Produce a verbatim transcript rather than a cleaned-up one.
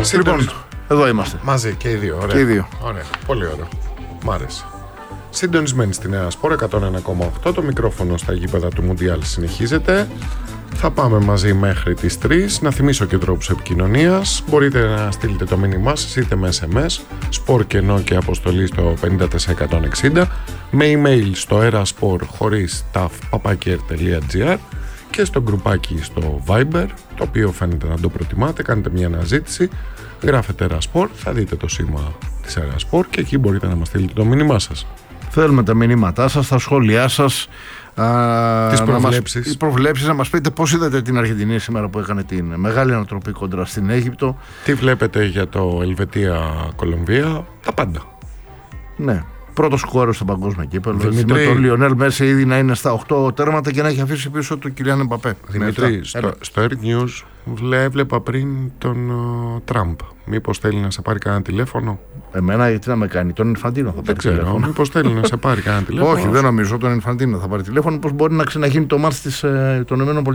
Λοιπόν, εδώ είμαστε. Μαζί και οι δύο. Ωραία. Και οι δύο. Ωραία. Πολύ ωραίο. Μ' άρεσε. Συντονισμένοι στη Νέα Σπορ εκατόν ένα κόμμα οκτώ. Το μικρόφωνο στα γήπεδα του Μουντιάλ συνεχίζεται. Θα πάμε μαζί μέχρι τις τρεις. Να θυμίσω και τρόπους επικοινωνίας. Μπορείτε να στείλετε το μήνυμά σας είτε με ες εμ ες, σπορ κενό και αποστολή στο πενήντα τέσσερα εκατόν εξήντα, με email στο eraspor χωρίς ταφ παπάκερ τελεία τζι άρ και στο γκρουπάκι στο Viber, το οποίο φαίνεται να το προτιμάτε. Κάνετε μια αναζήτηση, γράφετε Eraspor, θα δείτε το σήμα της Eraspor και εκεί μπορείτε να μας στείλετε το μήνυμά σας. Θέλουμε τα μηνύματά σας, τα σχόλιά σας, τις προβλέψεις. Τις προβλέψεις, να μας πείτε πώς είδατε την Αργεντινή σήμερα που έκανε την μεγάλη ανατροπή κόντρα στην Αίγυπτο. Τι βλέπετε για το Ελβετία-Κολομβία, τα πάντα. Ναι. Πρώτο σκόρερ στο παγκόσμιο κύπελλο. Δημήτρη... Με τον Λιονέλ Μέση ήδη να είναι στα οκτώ τέρματα και να έχει αφήσει πίσω του Κιλιάν Εμπαπέ. Δημήτρη, στο, στο Air News έβλεπα πριν τον uh, Τραμπ. Μήπως θέλει να σε πάρει κανένα τηλέφωνο? Εμένα γιατί να με κάνει, τον Ινφαντίνο θα πάρει. Δεν ξέρω, μήπως θέλει να σε πάρει κανένα τηλέφωνο. Όχι, δεν νομίζω, τον Ινφαντίνο θα πάρει τηλέφωνο. Πώς μπορεί να ξαναγίνει το μάτς των ΗΠΑ